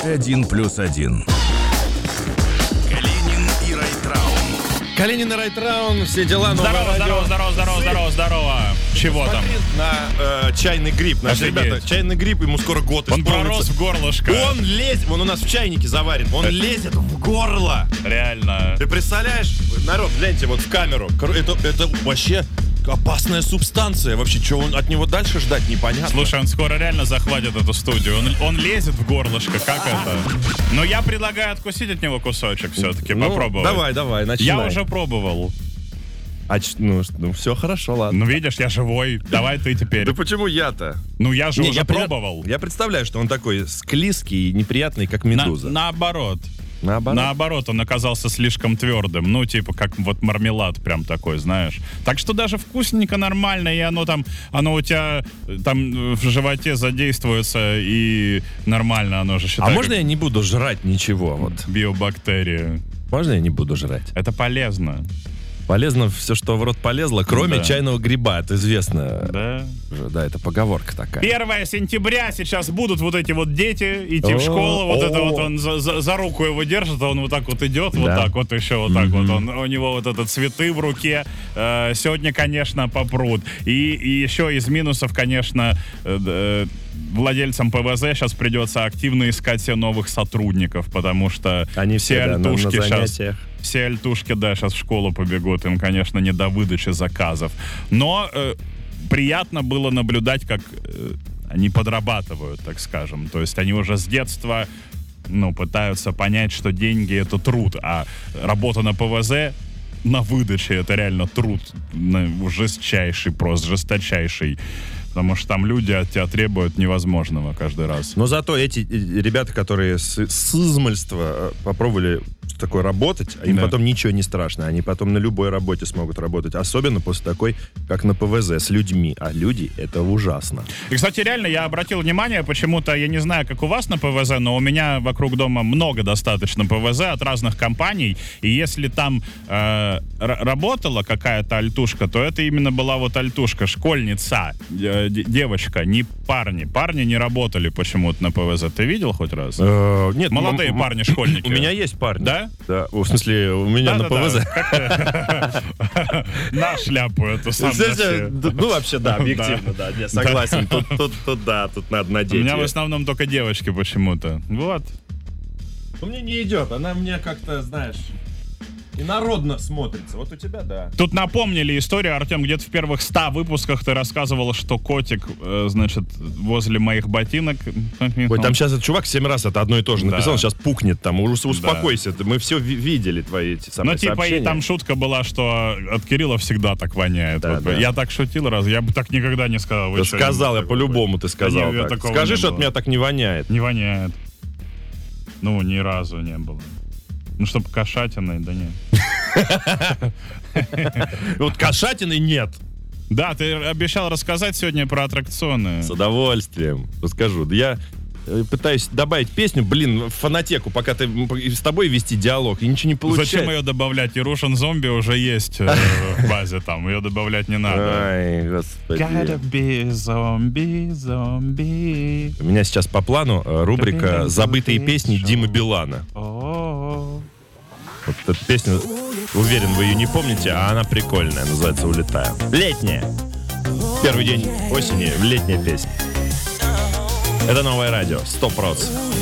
1+1. Калинин и Райтраун. Калинин и Райтраун, все дела, новое радио. Здорово. Чего там? На чайный гриб. Наши ребята, чайный гриб, ему скоро год Он исполнится. пророс в горлышко. Он лезет, он у нас в чайнике заварит, он лезет в горло. Реально. Ты представляешь? Народ, гляньте вот в камеру. Это вообще опасная субстанция. Вообще, что он от него дальше ждать, непонятно. Слушай, он скоро реально захватит эту студию. Он лезет в горлышко, как это? Но я предлагаю откусить от него кусочек все-таки, попробовать. Давай, начинай. Я уже пробовал. Все хорошо, ладно. Ну, видишь, я живой. Давай ты теперь. Да почему я-то? Ну, я же уже пробовал. Я представляю, что он такой склизкий и неприятный, как медуза. Наоборот, он оказался слишком твердым. Ну, типа, как вот мармелад прям такой, знаешь. Так что даже вкусненько, нормально, и оно у тебя там в животе задействуется, и нормально оно же считается. А можно я не буду жрать ничего? Вот. Биобактерии. Можно я не буду жрать? Это полезно. Полезно все, что в рот полезло, кроме чайного гриба. Это известно. Да? Да, это поговорка такая. 1 сентября сейчас будут вот эти вот дети идти в школу. Вот это вот он за руку его держит, а он вот так вот идет, вот так вот еще вот так вот. У него вот это цветы в руке. Сегодня, конечно, попрут. И еще из минусов, конечно, владельцам ПВЗ сейчас придется активно искать себе новых сотрудников, потому что они все альтушки на сейчас... Все альтушки, сейчас в школу побегут. Им, конечно, не до выдачи заказов. Но приятно было наблюдать, как они подрабатывают, так скажем. То есть они уже с детства пытаются понять, что деньги — это труд, а работа на ПВЗ на выдаче — это реально труд жестчайший, просто жесточайший. Потому что там люди от тебя требуют невозможного каждый раз. Но зато эти ребята, которые с измальства попробовали такое работать, им потом ничего не страшно. Они потом на любой работе смогут работать. Особенно после такой, как на ПВЗ, с людьми. А люди — это ужасно. И, кстати, реально, я обратил внимание, почему-то, я не знаю, как у вас на ПВЗ, но у меня вокруг дома много достаточно ПВЗ от разных компаний. И если там работала какая-то альтушка, то это именно была вот альтушка, школьница, девочка, не парни. Парни не работали почему-то на ПВЗ. Ты видел хоть раз? Нет. Молодые парни-школьники. У меня есть парни. Да? Да. В смысле, у меня на ПВЗ. На шляпу эту сам носи. Ну, вообще, да, объективно, да. Я согласен. Тут надо надеть. У меня в основном только девочки почему-то. Вот. Мне не идет. Она мне как-то, знаешь... инородно смотрится. Вот у тебя, да. Тут напомнили историю, Артем, где-то в первых 100 выпусках ты рассказывал, что котик, значит, возле моих ботинок... Ой, там сейчас этот чувак 7 раз это одно и то же написал, он сейчас пукнет там. Успокойся, мы все видели твои эти самые сообщения. И там шутка была, что от Кирилла всегда так воняет. Да, да. Я так шутил раз, я бы так никогда не сказал. Ты сказал, я по-любому ты сказал так. Скажи, что от меня так не воняет. Не воняет. Ну, ни разу не было. Ну, чтобы кошатиной, да нет. Вот кошатины нет. Да, ты обещал рассказать сегодня про аттракционы. С удовольствием расскажу. Я пытаюсь добавить песню, в фонотеку, пока ты с тобой вести диалог, и ничего не получается. Зачем ее добавлять? И Russian Zombie уже есть в базе там, ее добавлять не надо. Ай, господи. Gotta be zombie, zombie. У меня сейчас по плану рубрика «Забытые песни» Димы Билана. Вот эту песню, уверен, вы ее не помните, а она прикольная, называется «Улетаю». Летняя. Первый день осени, летняя песня. Это новое радио, 100%.